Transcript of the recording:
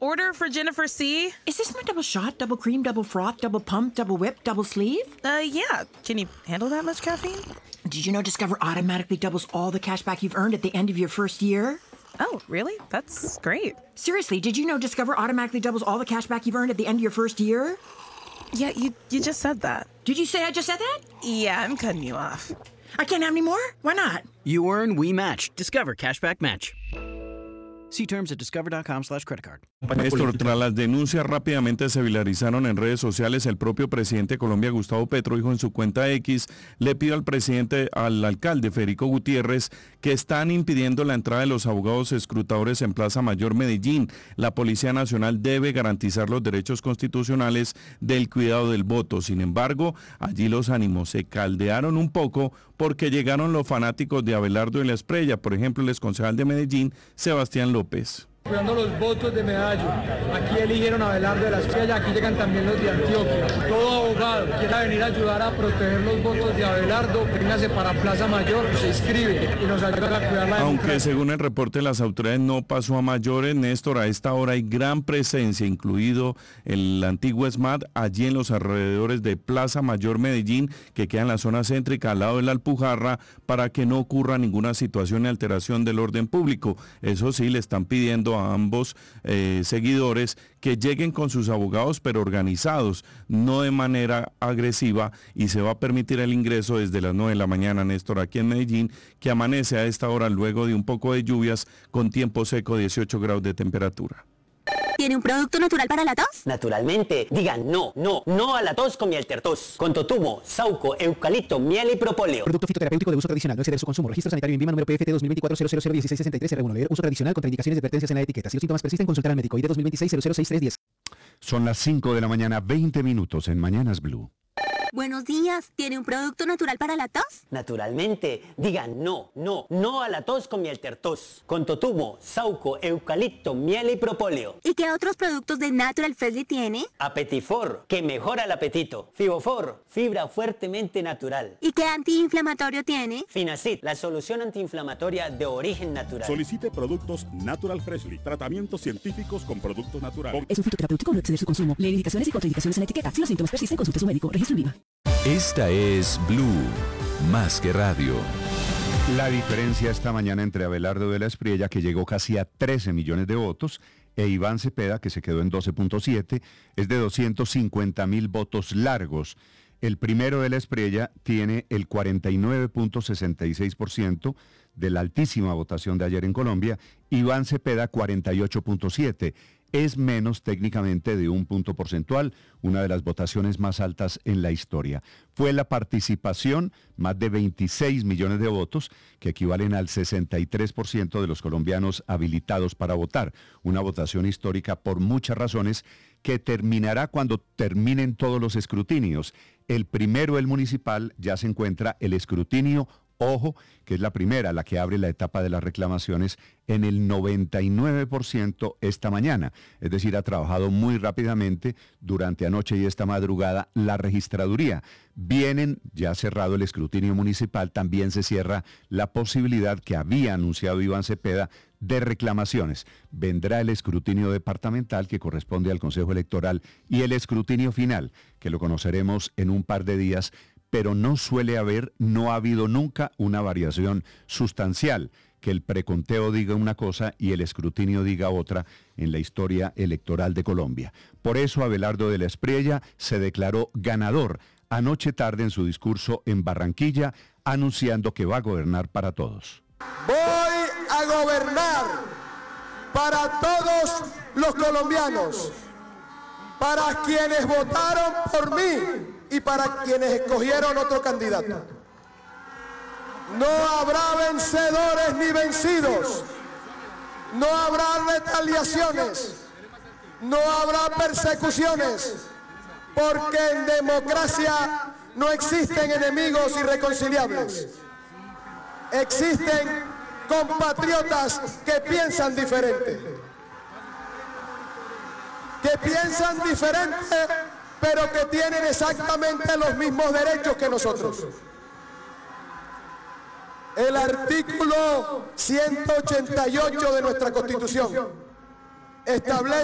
Order for Jennifer C. Is this my double shot, double cream, double froth, double pump, double whip, double sleeve? Yeah. Can you handle that much caffeine? Did you know Discover automatically doubles all the cash back you've earned at the end of your first year? Oh, really? That's great. Seriously, did you know Discover automatically doubles all the cash back you've earned at the end of your first year? Yeah, you just said that. Did you say I just said that? Yeah, I'm cutting you off. I can't have any more? Why not? You earn, we match. Discover Cashback Match. See terms at discover.com/creditcard. Néstor, tras las denuncias rápidamente se viralizaron en redes sociales. El propio presidente de Colombia, Gustavo Petro, dijo en su cuenta X, le pido al alcalde Federico Gutiérrez que están impidiendo la entrada de los abogados escrutadores en Plaza Mayor Medellín. La Policía Nacional debe garantizar los derechos constitucionales del cuidado del voto. Sin embargo, allí los ánimos se caldearon un poco porque llegaron los fanáticos de Abelardo de la Espriella, por ejemplo, el exconcejal de Medellín, Sebastián López. Cuidando los votos de Medallo. Aquí eligieron a Abelardo de la Espriella, aquí llegan también los de Antioquia. Todo abogado que quiera venir a ayudar a proteger los votos de Abelardo, véngase para Plaza Mayor, se inscribe y nos ayuda a cuidar la Aunque democracia. según el reporte de las autoridades no pasó a mayores, Néstor, a esta hora hay gran presencia, incluido el antiguo ESMAD, allí en los alrededores de Plaza Mayor Medellín, que queda en la zona céntrica al lado de la Alpujarra, para que no ocurra ninguna situación de alteración del orden público. Eso sí, le están pidiendo a ambos seguidores que lleguen con sus abogados, pero organizados, no de manera agresiva, y se va a permitir el ingreso desde las 9 de la mañana, Néstor, aquí en Medellín, que amanece a esta hora luego de un poco de lluvias con tiempo seco, 18 grados de temperatura. ¿Tiene un producto natural para la tos? Naturalmente, digan no a la tos con Mieltertos, con totumo, sauco, eucalipto, miel y propóleo. Producto fitoterapéutico de uso tradicional, no exceder su consumo. Registro sanitario INVIMA número PFT 2024-0001663-R1. Leer uso tradicional, contraindicaciones y advertencias en la etiqueta. Si los síntomas persisten, consultar al médico. ID 2026-006310. Son las 5 de la mañana, 20 minutos en Mañanas Blue. Buenos días. ¿Tiene un producto natural para la tos? Naturalmente, digan no a la tos con Mieltertos, con totumo, sauco, eucalipto, miel y propóleo. ¿Y qué otros productos de Natural Freshly tiene? Apetifor, que mejora el apetito. Fibofor, fibra fuertemente natural. ¿Y qué antiinflamatorio tiene? Finacid, la solución antiinflamatoria de origen natural. Solicite productos Natural Freshly, tratamientos científicos con productos naturales. Es un fitoterapéutico, no exceder su consumo. Leer indicaciones y contraindicaciones en la etiqueta. Si los síntomas persisten, consulte a su médico. Registro INVIMA. Esta es Blue, más que radio. La diferencia esta mañana entre Abelardo de la Espriella, que llegó casi a 13 millones de votos, e Iván Cepeda, que se quedó en 12.7, es de 250.000 votos largos. El primero de la Espriella tiene el 49.66% de la altísima votación de ayer en Colombia, Iván Cepeda 48.7%. Es menos técnicamente de un punto porcentual, una de las votaciones más altas en la historia. Fue la participación, más de 26 millones de votos, que equivalen al 63% de los colombianos habilitados para votar. Una votación histórica por muchas razones que terminará cuando terminen todos los escrutinios. El primero, el municipal, ya se encuentra el escrutinio. Ojo, que es la primera, la que abre la etapa de las reclamaciones en el 99% esta mañana. Es decir, ha trabajado muy rápidamente durante anoche y esta madrugada la registraduría. Vienen, ya cerrado el escrutinio municipal, también se cierra la posibilidad que había anunciado Iván Cepeda de reclamaciones. Vendrá el escrutinio departamental que corresponde al Consejo Electoral y el escrutinio final, que lo conoceremos en un par de días, pero no suele haber, no ha habido nunca una variación sustancial, que el preconteo diga una cosa y el escrutinio diga otra en la historia electoral de Colombia. Por eso Abelardo de la Espriella se declaró ganador anoche tarde en su discurso en Barranquilla, anunciando que va a gobernar para todos. Voy a gobernar para todos los colombianos, para quienes votaron por mí y para quienes escogieron otro candidato. No habrá vencedores ni vencidos, no habrá retaliaciones, no habrá persecuciones, porque en democracia no existen enemigos irreconciliables. Existen compatriotas que piensan diferente, pero que tienen exactamente los mismos derechos que nosotros. El artículo 188 de nuestra Constitución establece